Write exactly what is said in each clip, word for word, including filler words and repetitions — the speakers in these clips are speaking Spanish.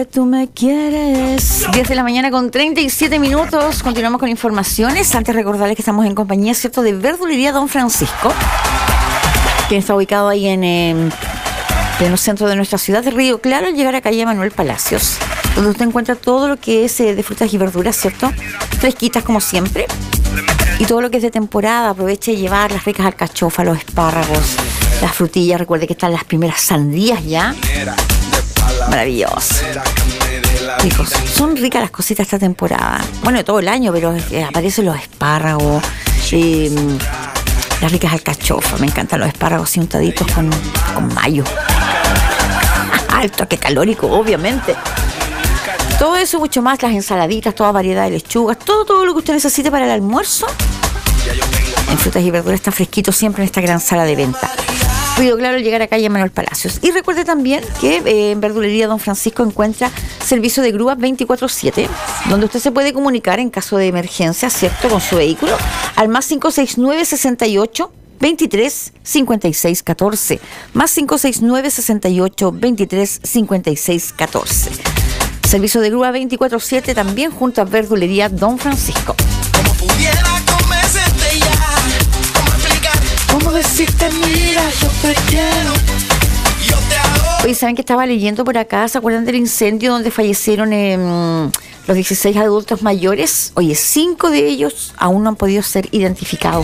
Tú me quieres. diez de la mañana con treinta y siete minutos. Continuamos con informaciones. Antes recordarles que estamos en compañía, ¿cierto?, de Verdulería Don Francisco, que está ubicado ahí en eh, pleno centro de nuestra ciudad de Río Claro, al llegar a calle Manuel Palacios, donde usted encuentra todo lo que es eh, de frutas y verduras, ¿cierto?, fresquitas como siempre, y todo lo que es de temporada. Aproveche de llevar las ricas alcachofas, los espárragos, las frutillas. Recuerde que están las primeras sandías ya. Maravilloso. Ricos. Son ricas las cositas esta temporada. Bueno, de todo el año, pero eh, aparecen los espárragos, eh, las ricas alcachofas. Me encantan los espárragos así untaditos con, con mayo. Alto, que calórico, obviamente. Todo eso y mucho más, las ensaladitas, toda variedad de lechugas, todo, todo lo que usted necesite para el almuerzo. En frutas y verduras está fresquito siempre en esta gran sala de venta. Río Claro al llegar a calle Manuel Palacios. Y recuerde también que eh, en Verdulería Don Francisco encuentra servicio de grúa veinticuatro siete, donde usted se puede comunicar en caso de emergencia, ¿cierto?, con su vehículo, al más cinco seis nueve, sesenta y ocho, veintitrés, cincuenta y seis, catorce. Más cinco seis nueve, sesenta y ocho, veintitrés, cincuenta y seis, catorce. Servicio de grúa veinticuatro siete también junto a Verdulería Don Francisco. Como pudiera convencerte ya, ¿cómo explicar? ¿Cómo decirte, mira, yo te quiero? Yo te adoro. Oye, ¿saben que estaba leyendo por acá? ¿Se acuerdan del incendio donde fallecieron eh, los dieciséis adultos mayores? Oye, cinco de ellos aún no han podido ser identificados.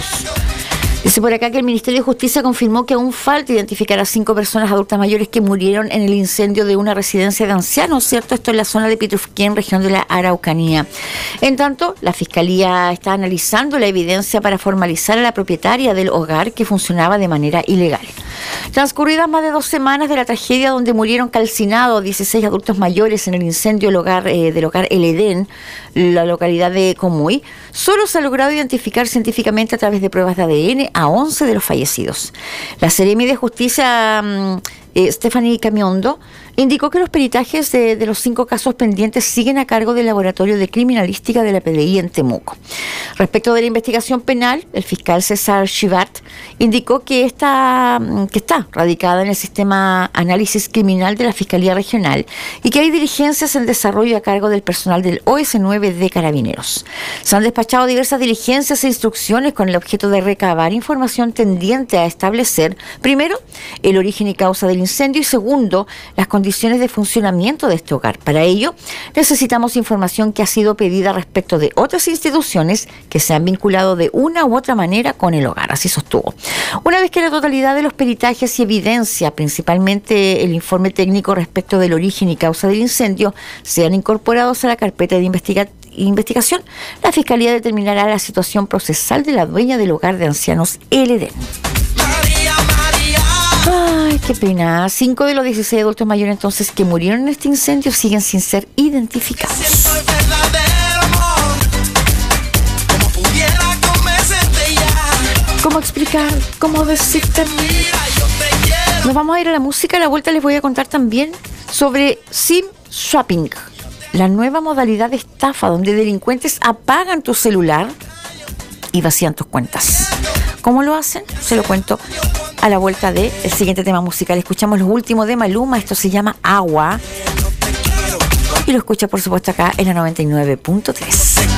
Dice por acá que el Ministerio de Justicia confirmó que aún falta identificar a cinco personas adultas mayores que murieron en el incendio de una residencia de ancianos, ¿cierto? Esto en la zona de Pitrufquén, región de la Araucanía. En tanto, la Fiscalía está analizando la evidencia para formalizar a la propietaria del hogar que funcionaba de manera ilegal. Transcurridas más de dos semanas de la tragedia donde murieron calcinados dieciséis adultos mayores en el incendio del hogar, eh, del hogar El Edén, la localidad de Comuy, solo se ha logrado identificar científicamente a través de pruebas de A D N a once de los fallecidos. La Seremi de Justicia, um, eh, Stephanie Camiondo, indicó que los peritajes de, de los cinco casos pendientes siguen a cargo del Laboratorio de Criminalística de la P D I en Temuco. Respecto de la investigación penal, el fiscal César Chivat indicó que está, que está radicada en el sistema análisis criminal de la Fiscalía Regional y que hay diligencias en desarrollo a cargo del personal del O S nueve de Carabineros. Se han despachado diversas diligencias e instrucciones con el objeto de recabar información tendiente a establecer, primero, el origen y causa del incendio y segundo, las condiciones condiciones de funcionamiento de este hogar. Para ello, necesitamos información que ha sido pedida respecto de otras instituciones que se han vinculado de una u otra manera con el hogar, así sostuvo. Una vez que la totalidad de los peritajes y evidencia, principalmente el informe técnico respecto del origen y causa del incendio, sean incorporados a la carpeta de investigación, investigación, la Fiscalía determinará la situación procesal de la dueña del hogar de ancianos El Edén. Ay, qué pena. Cinco de los dieciséis adultos mayores entonces que murieron en este incendio siguen sin ser identificados. ¿Cómo explicar? ¿Cómo decirte? Nos vamos a ir a la música. A la vuelta les voy a contar también sobre SIM Swapping, la nueva modalidad de estafa donde delincuentes apagan tu celular y vacían tus cuentas. ¿Cómo lo hacen? Se lo cuento a la vuelta del siguiente tema musical. Escuchamos lo último de Maluma. Esto se llama Agua. Y lo escucha, por supuesto, acá en la noventa y nueve punto tres.